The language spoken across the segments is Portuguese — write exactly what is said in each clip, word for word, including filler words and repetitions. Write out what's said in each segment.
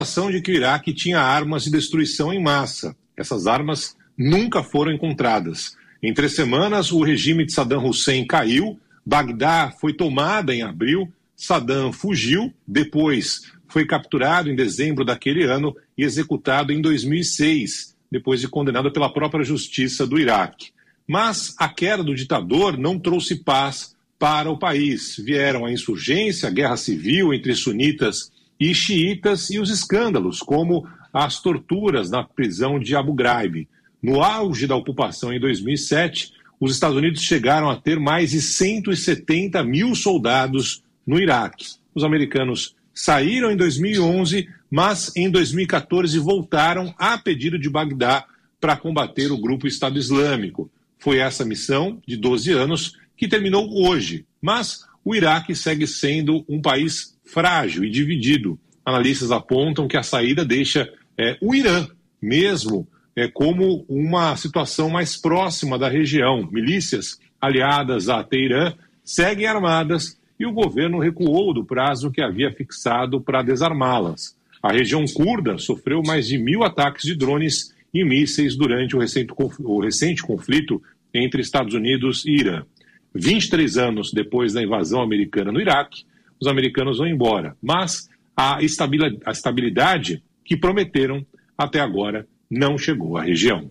de que o Iraque tinha armas de destruição em massa. Essas armas nunca foram encontradas. Em três semanas, o regime de Saddam Hussein caiu, Bagdá foi tomada em abril, Saddam fugiu, depois foi capturado em dezembro daquele ano e executado em dois mil e seis, depois de condenado pela própria justiça do Iraque. Mas a queda do ditador não trouxe paz para o país. Vieram a insurgência, a guerra civil entre sunitas e xiitas e os escândalos, como as torturas na prisão de Abu Ghraib. No auge da ocupação em dois mil e sete, os Estados Unidos chegaram a ter mais de cento e setenta mil soldados no Iraque. Os americanos saíram em dois mil e onze, mas em dois mil e quatorze voltaram a pedido de Bagdá para combater o grupo Estado Islâmico. Foi essa missão de doze anos que terminou hoje, mas o Iraque segue sendo um país frágil e dividido. Analistas apontam que a saída deixa é, o Irã mesmo é, como uma situação mais próxima da região. Milícias aliadas a Teherã seguem armadas e o governo recuou do prazo que havia fixado para desarmá-las. A região curda sofreu mais de mil ataques de drones e mísseis durante o recente, o recente conflito entre Estados Unidos e Irã. vinte e três anos depois da invasão americana no Iraque, os americanos vão embora, mas a estabilidade que prometeram até agora não chegou à região.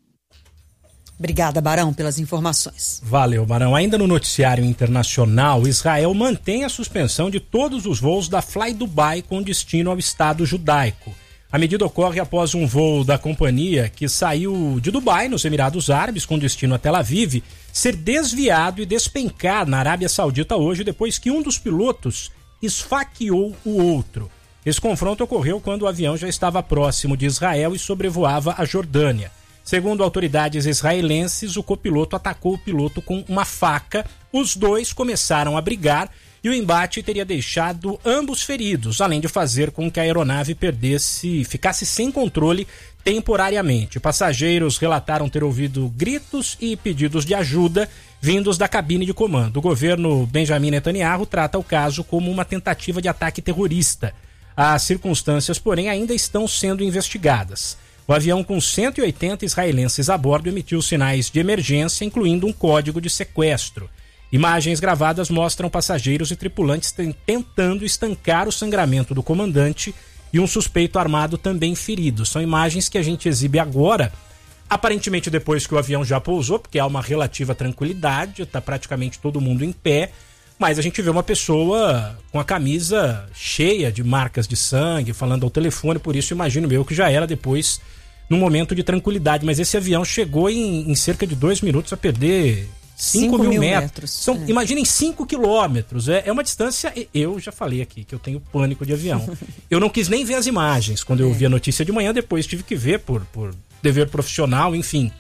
Obrigada, Barão, pelas informações. Valeu, Barão. Ainda no noticiário internacional, Israel mantém a suspensão de todos os voos da Fly Dubai com destino ao Estado judaico. A medida ocorre após um voo da companhia que saiu de Dubai, nos Emirados Árabes, com destino a Tel Aviv, ser desviado e despencar na Arábia Saudita hoje, depois que um dos pilotos esfaqueou o outro. Esse confronto ocorreu quando o avião já estava próximo de Israel e sobrevoava a Jordânia. Segundo autoridades israelenses, o copiloto atacou o piloto com uma faca, os dois começaram a brigar e o embate teria deixado ambos feridos, além de fazer com que a aeronave perdesse, ficasse sem controle temporariamente. Passageiros relataram ter ouvido gritos e pedidos de ajuda vindos da cabine de comando. O governo Benjamin Netanyahu trata o caso como uma tentativa de ataque terrorista. As circunstâncias, porém, ainda estão sendo investigadas. O avião com cento e oitenta israelenses a bordo emitiu sinais de emergência, incluindo um código de sequestro. Imagens gravadas mostram passageiros e tripulantes tentando estancar o sangramento do comandante e um suspeito armado também ferido. São imagens que a gente exibe agora, aparentemente depois que o avião já pousou, porque há uma relativa tranquilidade, está praticamente todo mundo em pé, mas a gente vê uma pessoa com a camisa cheia de marcas de sangue, falando ao telefone, por isso imagino eu que já era depois, num momento de tranquilidade. Mas esse avião chegou em, em cerca de dois minutos a perder cinco mil metros. São, é. Imaginem cinco quilômetros. É, é uma distância. Eu já falei aqui que eu tenho pânico de avião. Eu não quis nem ver as imagens quando eu é. vi a notícia de manhã, depois tive que ver por, por dever profissional, enfim.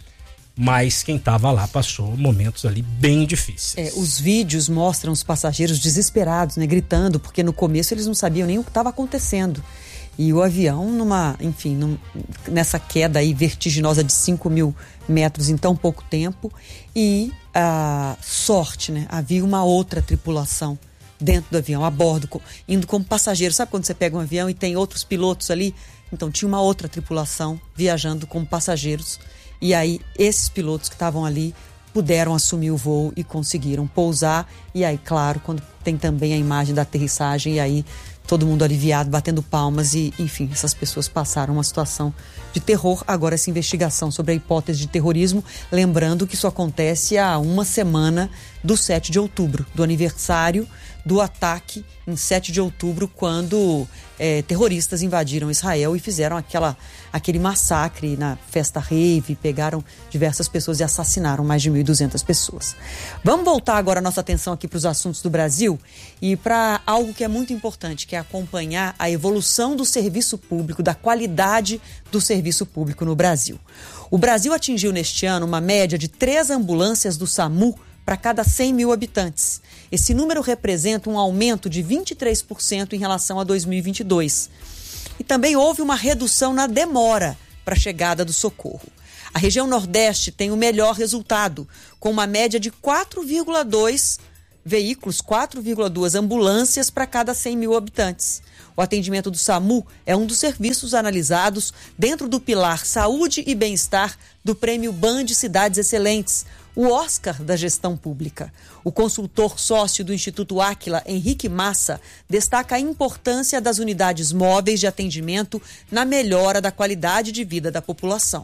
Mas quem estava lá passou momentos ali bem difíceis. É, os vídeos mostram os passageiros desesperados, né, gritando, porque no começo eles não sabiam nem o que estava acontecendo. E o avião, numa, enfim, num, nessa queda aí vertiginosa de cinco mil metros em tão pouco tempo. E a sorte, né? Havia uma outra tripulação dentro do avião, a bordo, indo como passageiro. Sabe quando você pega um avião e tem outros pilotos ali? Então tinha uma outra tripulação viajando como passageiros. E aí esses pilotos que estavam ali puderam assumir o voo e conseguiram pousar. E aí, claro, quando tem também a imagem da aterrissagem, e aí todo mundo aliviado, batendo palmas e, enfim, essas pessoas passaram uma situação de terror. Agora essa investigação sobre a hipótese de terrorismo, lembrando que isso acontece há uma semana do sete de outubro, do aniversário do ataque em sete de outubro, quando é, terroristas invadiram Israel e fizeram aquela, aquele massacre na festa rave, pegaram diversas pessoas e assassinaram mais de mil e duzentas pessoas. Vamos voltar agora a nossa atenção aqui para os assuntos do Brasil e para algo que é muito importante, que é acompanhar a evolução do serviço público, da qualidade do serviço público no Brasil. O Brasil atingiu neste ano uma média de três ambulâncias do SAMU para cada cem mil habitantes. Esse número representa um aumento de vinte e três por cento em relação a dois mil e vinte e dois. E também houve uma redução na demora para a chegada do socorro. A região Nordeste tem o melhor resultado, com uma média de quatro vírgula dois veículos, quatro vírgula duas ambulâncias para cada cem mil habitantes. O O atendimento do SAMU é um dos serviços analisados dentro do pilar Saúde e Bem-Estar do Prêmio Band Cidades Excelentes, o Oscar da gestão pública. O consultor sócio do Instituto Áquila, Henrique Massa, destaca a importância das unidades móveis de atendimento na melhora da qualidade de vida da população.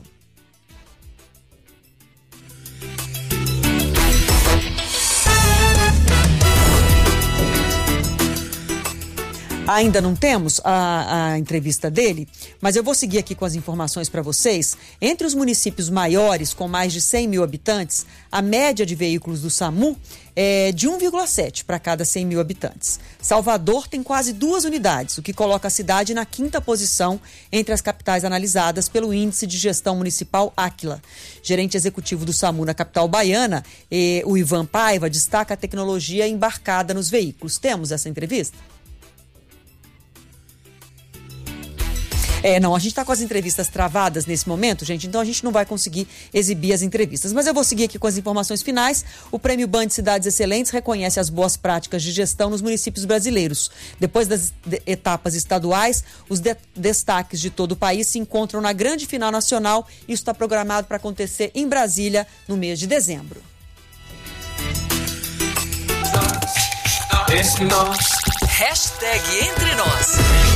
Ainda não temos a, a entrevista dele, mas eu vou seguir aqui com as informações para vocês. Entre os municípios maiores, com mais de cem mil habitantes, a média de veículos do SAMU é de um vírgula sete para cada cem mil habitantes. Salvador tem quase duas unidades, o que coloca a cidade na quinta posição entre as capitais analisadas pelo Índice de Gestão Municipal Áquila. Gerente executivo do SAMU na capital baiana, eh, o Ivan Paiva, destaca a tecnologia embarcada nos veículos. Temos essa entrevista? É, não, a gente está com as entrevistas travadas nesse momento, gente, então a gente não vai conseguir exibir as entrevistas. Mas eu vou seguir aqui com as informações finais. O Prêmio Band Cidades Excelentes reconhece as boas práticas de gestão nos municípios brasileiros. Depois das de- etapas estaduais, os de- destaques de todo o país se encontram na grande final nacional. Isso está programado para acontecer em Brasília no mês de dezembro. Entre nós. Hashtag Entre Nós.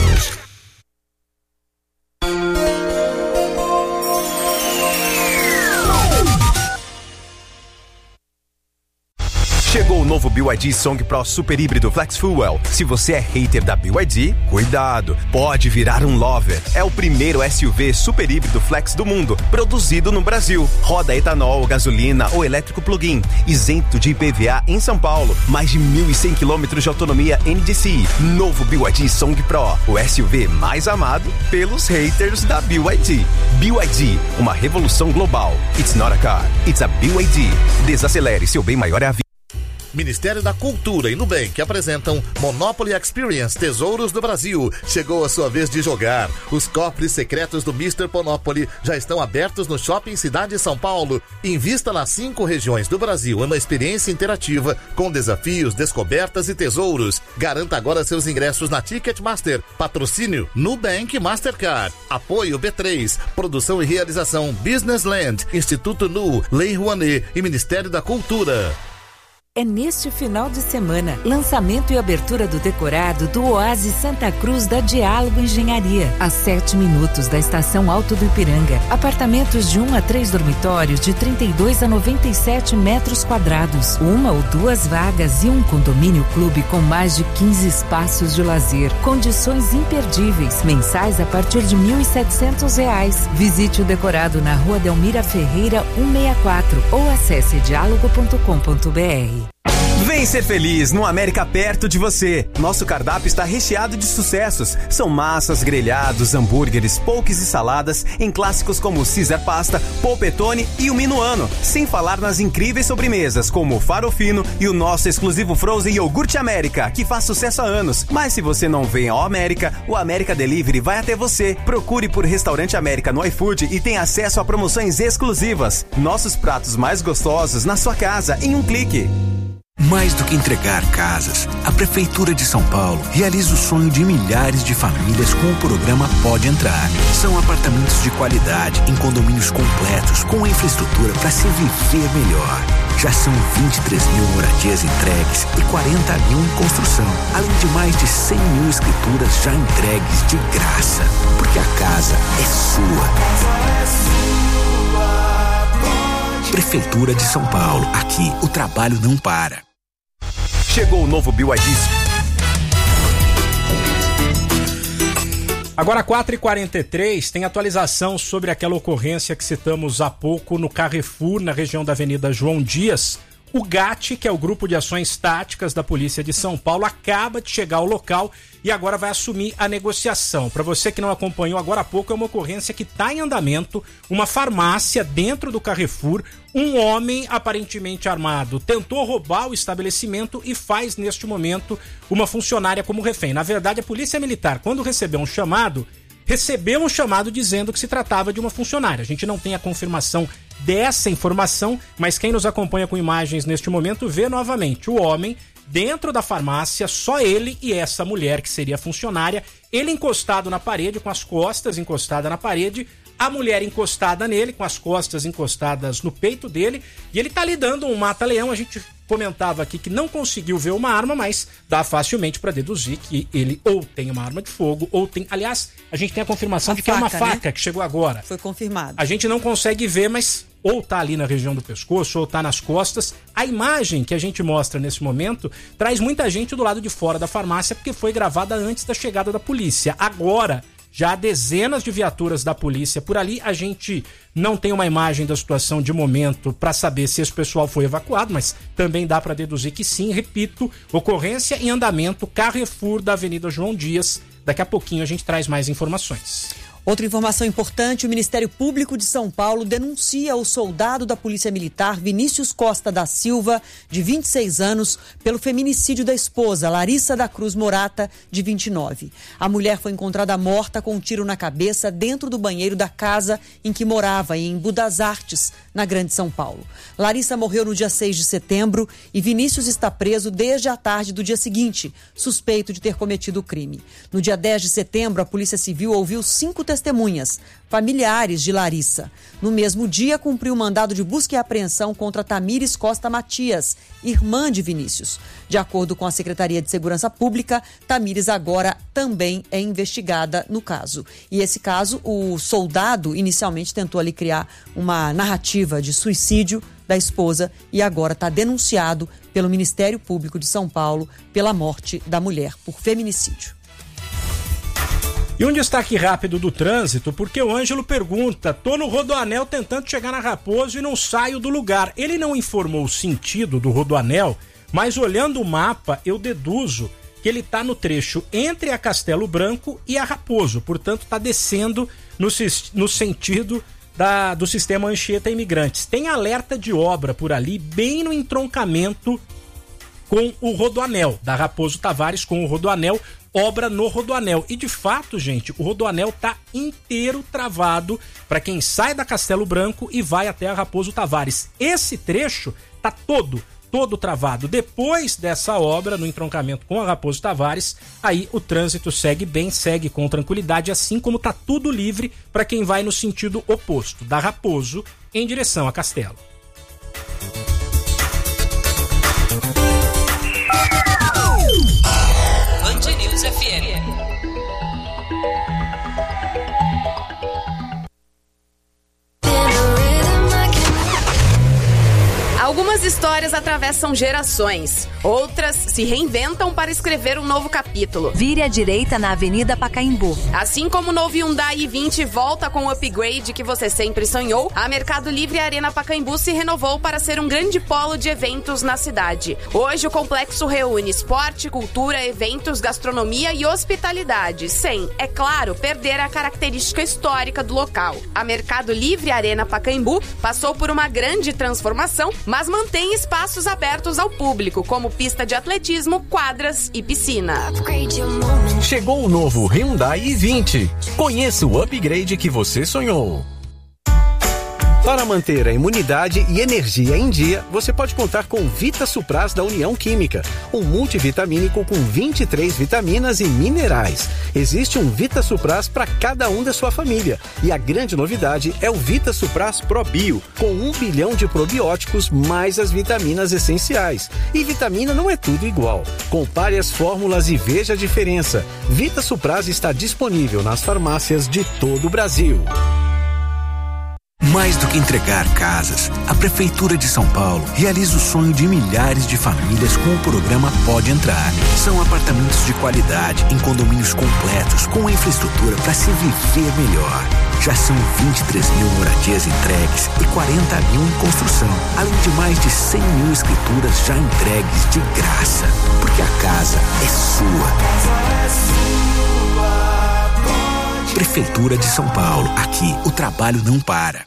Chegou o novo B Y D Song Pro Super Híbrido Flex Fuel. Se você é hater da B Y D, cuidado, pode virar um lover. É o primeiro S U V super híbrido flex do mundo, produzido no Brasil. Roda etanol, gasolina ou elétrico plug-in, isento de I P V A em São Paulo. Mais de mil e cem quilômetros de autonomia N D C I. Novo B Y D Song Pro, o S U V mais amado pelos haters da B Y D. B Y D, uma revolução global. It's not a car, it's a B Y D. Desacelere, seu bem maior é a vida. Ministério da Cultura e Nubank apresentam Monopoly Experience Tesouros do Brasil. Chegou a sua vez de jogar. Os cofres secretos do mister Monopoly já estão abertos no Shopping Cidade São Paulo. Invista nas cinco regiões do Brasil em uma experiência interativa com desafios, descobertas e tesouros. Garanta agora seus ingressos na Ticketmaster. Patrocínio Nubank Mastercard. Apoio B três. Produção e realização Businessland, Instituto Nu, Lei Rouanet e Ministério da Cultura. É neste final de semana, lançamento e abertura do decorado do Oásis Santa Cruz da Diálogo Engenharia, a sete minutos da Estação Alto do Ipiranga. Apartamentos de um a três dormitórios de trinta e dois a noventa e sete metros quadrados, uma ou duas vagas e um condomínio clube com mais de quinze espaços de lazer. Condições imperdíveis, mensais a partir de mil e setecentos reais. Visite o decorado na Rua Delmira Ferreira cento e sessenta e quatro ou acesse diálogo ponto com ponto br. Vem ser feliz no América perto de você. Nosso cardápio está recheado de sucessos. São massas, grelhados, hambúrgueres, poques e saladas em clássicos como Caesar Pasta, Polpettone e o Minuano. Sem falar nas incríveis sobremesas como o Farofino e o nosso exclusivo Frozen Iogurte América, que faz sucesso há anos. Mas se você não vem ao América, o América Delivery vai até você. Procure por Restaurante América no iFood e tenha acesso a promoções exclusivas. Nossos pratos mais gostosos na sua casa em um clique. Mais do que entregar casas, a Prefeitura de São Paulo realiza o sonho de milhares de famílias com o programa Pode Entrar. São apartamentos de qualidade, em condomínios completos, com infraestrutura para se viver melhor. Já são vinte e três mil moradias entregues e quarenta mil em construção, além de mais de cem mil escrituras já entregues de graça. Porque a casa é sua. Prefeitura de São Paulo. Aqui, o trabalho não para. Chegou o novo B Y D. Agora quatro e quarenta e três, tem atualização sobre aquela ocorrência que citamos há pouco no Carrefour, na região da Avenida João Dias. O GAT, que é o Grupo de Ações Táticas da Polícia de São Paulo, acaba de chegar ao local e agora vai assumir a negociação. Para você que não acompanhou agora há pouco, é uma ocorrência que está em andamento, uma farmácia dentro do Carrefour. Um homem aparentemente armado tentou roubar o estabelecimento e faz neste momento uma funcionária como refém. Na verdade, a Polícia Militar, quando recebeu um chamado, recebeu um chamado dizendo que se tratava de uma funcionária. A gente não tem a confirmação dessa informação, mas quem nos acompanha com imagens neste momento vê novamente o homem dentro da farmácia, só ele e essa mulher que seria funcionária, ele encostado na parede, com as costas encostadas na parede, a mulher encostada nele, com as costas encostadas no peito dele, e ele tá ali dando um mata-leão. A gente comentava aqui que não conseguiu ver uma arma, mas dá facilmente para deduzir que ele ou tem uma arma de fogo, ou tem... Aliás, a gente tem a confirmação a de que faca, é uma faca, né? Que chegou agora. Foi confirmado. A gente não consegue ver, mas ou tá ali na região do pescoço, ou tá nas costas. A imagem que a gente mostra nesse momento traz muita gente do lado de fora da farmácia, porque foi gravada antes da chegada da polícia. Agora, já há dezenas de viaturas da polícia por ali. A gente não tem uma imagem da situação de momento para saber se esse pessoal foi evacuado, mas também dá para deduzir que sim. Repito, ocorrência em andamento, Carrefour da Avenida João Dias. Daqui a pouquinho a gente traz mais informações. Outra informação importante: o Ministério Público de São Paulo denuncia o soldado da Polícia Militar Vinícius Costa da Silva, de vinte e seis anos, pelo feminicídio da esposa, Larissa da Cruz Morata, de vinte e nove. A mulher foi encontrada morta com um tiro na cabeça dentro do banheiro da casa em que morava, em Budas Artes, na Grande São Paulo. Larissa morreu no dia seis de setembro e Vinícius está preso desde a tarde do dia seguinte, suspeito de ter cometido o crime. No dia dez de setembro, a Polícia Civil ouviu cinco testemunhas, familiares de Larissa. No mesmo dia, cumpriu mandado de busca e apreensão contra Tamires Costa Matias, irmã de Vinícius. De acordo com a Secretaria de Segurança Pública, Tamires agora também é investigada no caso. E esse caso, o soldado inicialmente tentou ali criar uma narrativa de suicídio da esposa e agora está denunciado pelo Ministério Público de São Paulo pela morte da mulher por feminicídio. E um destaque rápido do trânsito, porque o Ângelo pergunta: tô no Rodoanel tentando chegar na Raposo e não saio do lugar. Ele não informou o sentido do Rodoanel, mas olhando o mapa eu deduzo que ele tá no trecho entre a Castelo Branco e a Raposo, portanto tá descendo no, no sentido da, do sistema Anchieta Imigrantes. Tem alerta de obra por ali, bem no entroncamento com o Rodoanel, da Raposo Tavares com o Rodoanel, obra no Rodoanel. E de fato, gente, o Rodoanel tá inteiro travado para quem sai da Castelo Branco e vai até a Raposo Tavares. Esse trecho tá todo, todo travado. Depois dessa obra, no entroncamento com a Raposo Tavares, aí o trânsito segue bem, segue com tranquilidade, assim como tá tudo livre para quem vai no sentido oposto, da Raposo em direção a Castelo. F M. Algumas histórias atravessam gerações, outras se reinventam para escrever um novo capítulo. Vire à direita na Avenida Pacaembu. Assim como o novo Hyundai i vinte volta com o upgrade que você sempre sonhou, a Mercado Livre Arena Pacaembu se renovou para ser um grande polo de eventos na cidade. Hoje o complexo reúne esporte, cultura, eventos, gastronomia e hospitalidade, sem, é claro, perder a característica histórica do local. A Mercado Livre Arena Pacaembu passou por uma grande transformação, mas mantém espaços abertos ao público, como pista de atletismo, quadras e piscina. Chegou o novo Hyundai i vinte. Conheça o upgrade que você sonhou. Para manter a imunidade e energia em dia, você pode contar com Vita Supras da União Química, um multivitamínico com vinte e três vitaminas e minerais. Existe um Vita Supras para cada um da sua família. E a grande novidade é o Vita Supras Pro Bio, com um bilhão de probióticos mais as vitaminas essenciais. E vitamina não é tudo igual. Compare as fórmulas e veja a diferença. Vita Supras está disponível nas farmácias de todo o Brasil. Mais do que entregar casas, a Prefeitura de São Paulo realiza o sonho de milhares de famílias com o programa Pode Entrar. São apartamentos de qualidade, em condomínios completos, com infraestrutura para se viver melhor. Já são vinte e três mil moradias entregues e quarenta mil em construção, além de mais de cem mil escrituras já entregues de graça. Porque a casa é sua. Prefeitura de São Paulo. Aqui o trabalho não para.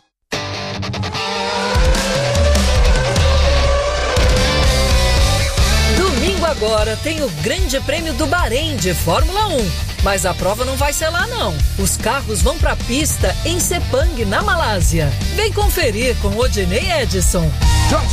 Domingo agora tem o Grande Prêmio do Bahrein de Fórmula um. Mas a prova não vai ser lá não. Os carros vão pra pista em Sepang, na Malásia. Vem conferir com Odinei Edson. George